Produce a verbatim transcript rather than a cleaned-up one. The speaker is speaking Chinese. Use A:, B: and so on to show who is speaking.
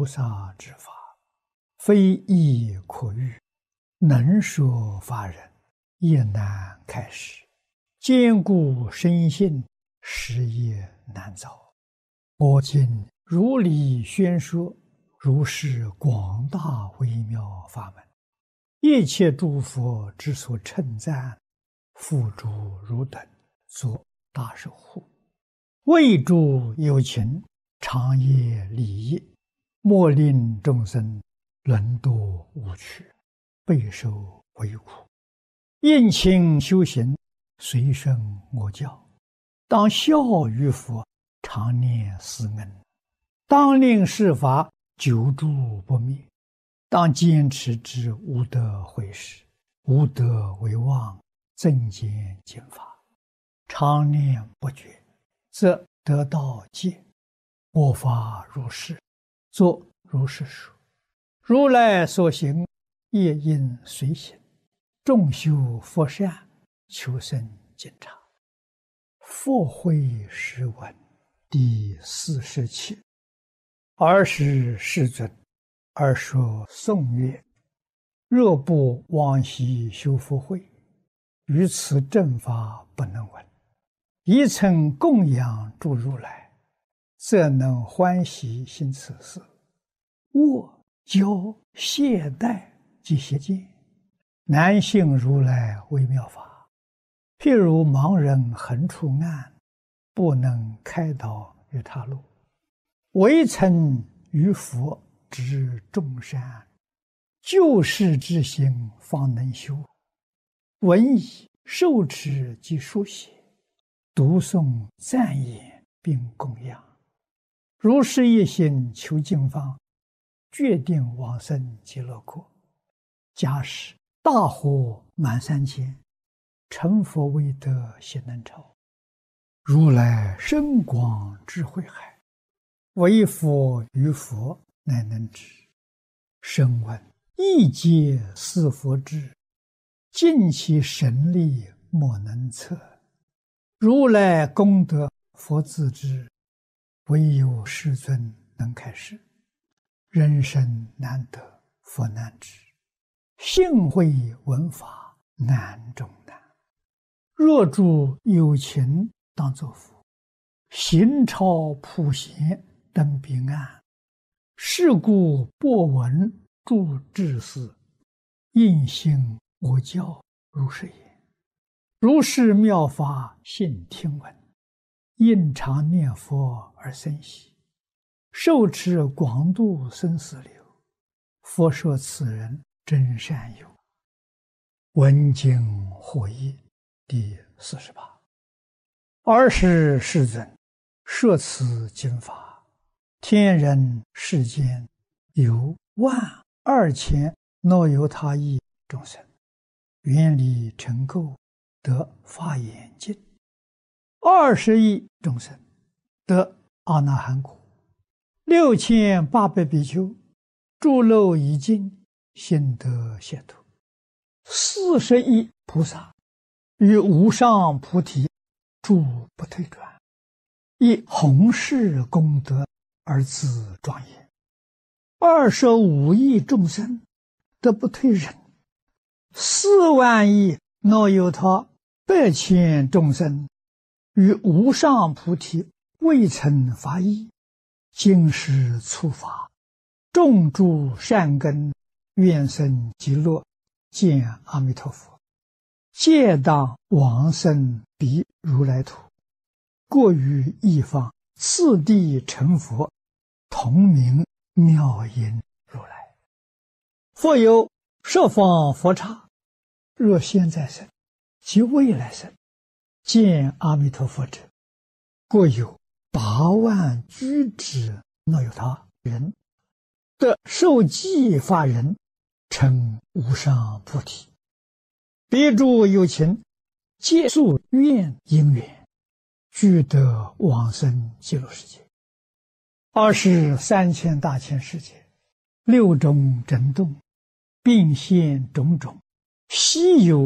A: 菩萨之法，非易可遇，能说法人也难开始。坚固深信，实业难遭。我今如理宣说，如是广大微妙法门，一切诸佛之所称赞，付诸汝等作大守护。为诸有情，长夜利益，莫令众生沦堕无趣，备受为苦。应勤修行，随顺我教，当效于佛，常念思恩，当令世法久住不灭，当坚持之无德毁事，无德为妄，增减经法，常念不绝，则得道戒。我法如是，作如是说。如来所行，业应随行。众修佛善，求生净察。佛慧诗文第四十七。尔时世尊，尔说颂曰：若不往昔修福慧，于此正法不能闻。一曾供养诸如来，则能欢喜行此事。握教懈怠及邪见，难信如来微妙法。譬如盲人横出暗，不能开导于他路。唯曾于佛知众善，救世之心方能修。闻已受持及书写，读诵赞言并供养。如是一心求经方，决定往生极乐国。假使大火满三千，成佛未得悉能超。如来深广智慧海，唯佛于佛乃能知。声闻一皆似佛智，尽其神力莫能测。如来功德佛自知，唯有世尊能开示。人生难得佛难知，信会闻法难中难。若诸有情当作佛，行超普贤登彼岸。是故播闻诸智士，应信我教如是言。如是妙法信听闻，应常念佛而生喜。受持广度生死流，佛说此人真善友。闻经获益第四十八。尔时世尊，摄此经法，天人世间有万二千耨由他亿众生，愿力成垢，得法眼净。二十亿众生得阿那含果。六千八百比丘诸漏已尽，心得解脱。四十亿菩萨于无上菩提诸不退转，以弘誓功德而自庄严。二十五亿众生得不退忍，四万亿耨由他百千众生于无上菩提未曾发意，今世初发，种诸善根，愿生极乐，见阿弥陀佛，皆当往生彼如来土。过于一方，次第成佛，同名妙音如来。复有十方佛刹，若现在生及未来生，见阿弥陀佛者，过有八万居之耨由他人，得受记法人，成无上菩提。彼诸有情，皆宿愿因缘，俱得往生极乐世界。二十三千大千世界，六种震动，并现种种，悉有